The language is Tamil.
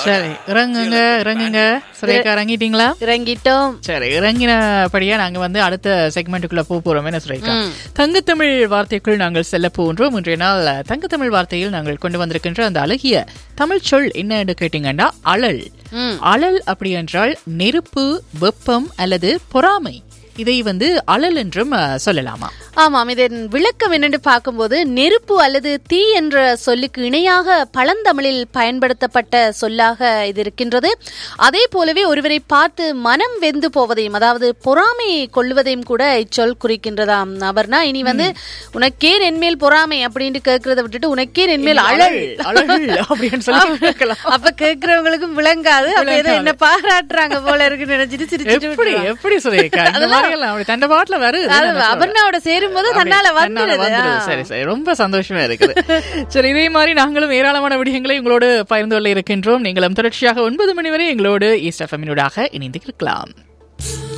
சரி, இறங்குங்க இறங்குங்க. சுரேகா இறங்கிட்டீங்களா? இறங்கிட்டோம். சரி, இறங்கினபடியா நாங்க அடுத்த செக்மெண்ட்டுக்குள்ள போறோம். என்ன சுரேகா, தங்கத்தமிழ் வார்த்தைக்குள் நாங்கள் செல்ல போன்றோம். இன்றைய நாள் தங்கத்தமிழ் வார்த்தையில் நாங்கள் கொண்டு வந்திருக்கின்ற அந்த அழகிய தமிழ் சொல் என்ன என்று கேட்டீங்கன்னா அழல். அழல் அப்படி என்றால் நெருப்பு, வெப்பம் அல்லது பொறாமை. இதை அழல் என்றும் சொல்லலாமா? ஆமாம், இதன் விளக்கம் என்னென்று பார்க்கும்போது நெருப்பு அல்லது தீ என்ற சொல்லுக்கு இணையாக பழந்தமிழில் பயன்படுத்தப்பட்ட சொல்லாக இது இருக்கின்றது. அதே போலவே ஒருவரை பார்த்து மனம் வெந்து போவதையும், அதாவது பொறாமையை கொள்வதையும் கூட இச்சொல் குறிக்கின்றதாம். அவர்னா இனி உனக்கே என்மேல் பொறாமை அப்படின்னு கேட்கறத விட்டுட்டு உனக்கே என்மேல் அழல் அப்படின்னு சொல்லி அப்ப கேட்கிறவங்களுக்கும் விளங்காது. அப்ப ஏதோ என்ன பாராட்டுறாங்க போல இருக்குன்னு நினைச்சிட்டு சிரிச்சுட்டு எப்படி சுரேகா தண்ட பாட்டுல வருது. அபர்ணாவோட சேரும்போது தன்னால வந்துருது. சரி சரி, ரொம்ப சந்தோஷமா இருக்குது. சரி, இதே மாதிரி நாங்களும் ஏராளமான விடயங்களை உங்களோடு பகிர்ந்து கொள்ள இருக்கின்றோம். நீங்களும் தொடர்ச்சியாக 9 மணி வரை எங்களோடு ஈஸ்ட் எஃப்எம் ஊடாக இணைந்து இருக்கலாம்.